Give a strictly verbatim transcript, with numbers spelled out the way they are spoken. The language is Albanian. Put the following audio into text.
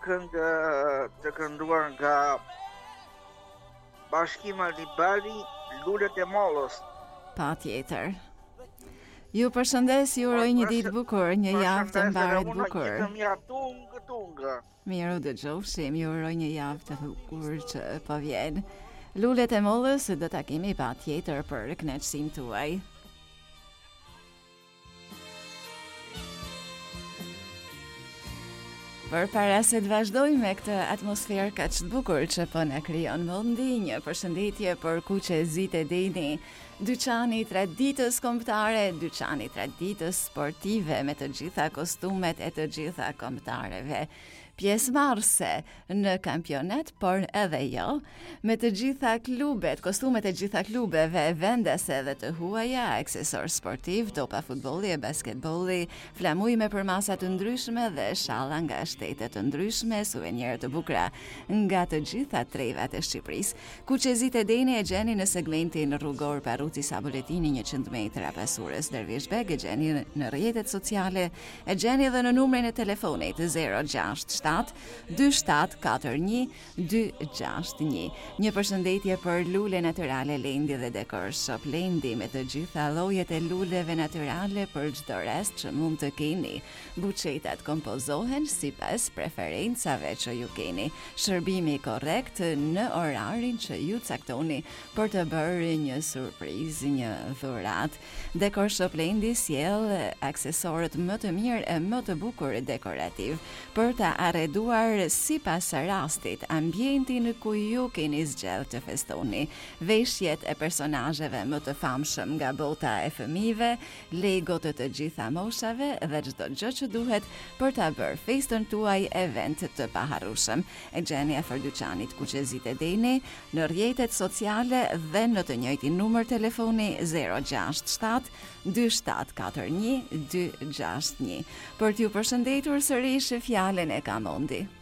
këngë të kënduar nga Bashkimi Libali, Lulet e Mollës. Patjetër. Ju përshëndes, ju uroj një ditë bukur, një javë të mbarët bukur. Gjithë mira tungë, tungë. Miru dëgjofshim, ju uroj një javë të bukur që po vjen. Lulet e Mollës do ta kemi patjetër për kënaqësinë tuaj. Për para se të vazhdoj me këtë atmosferë kaq të bukur që po na krijon Mondi, një përshëndetje për Kuqezit e Deni, dyqani i traditës kombëtare, dyqani i traditës sportive me të gjitha kostumet e të gjitha kombëtareve. Pjesëmarrëse në kampionat, por edhe jo, me të gjitha klubet, kostumet e gjitha klubeve, vendese dhe të huaja, aksesor sportiv, topa futbolli e basketbolli, flamujme për masa të ndryshme dhe shalla nga shtete të ndryshme, suvenirë të bukura nga të gjitha trevat e Shqipërisë. Kuqezit e Deni e gjeni në segmentin rrugor Paruci Saboletini njëqind metra pasurës Dervish Beg, e gjeni në rrjetet sociale, e gjeni edhe në numrin e telefonit zero gjashtë shtatë dy shtatë katër një dy gjashtë një. Një përshëndetje për lule natyrale Lendi dhe Dekor Shop Lendi me të gjitha llojet e luleve natyrale për çdo rast që mund të keni. Buçetat kompozohen sipas preferencave që ju keni. Shërbimi korrekt në orarin që ju caktoni për të bërë një surprizë, një dhuratë. Dekor Shop Lendi sjell aksesorët më të mirë e më të bukur dekorativ për ta arreduar sipas rastit ambientin ku ju keni zgjedhur të festoni. Veshjet e personazheve më të famshëm nga bota e fëmijëve, Lego të të gjitha moshave dhe çdo gjë që duhet për ta bërë festën tuaj event të paharrueshëm. E gjeni afër dyqanit Kuqezit e Deni në rrjetet sociale dhe në të njëjtin numër telefoni zero gjashtë shtatë dy shtatë katër një dy gjashtë një. Për t'ju përshëndetur sërish fjalën e ka Mondi.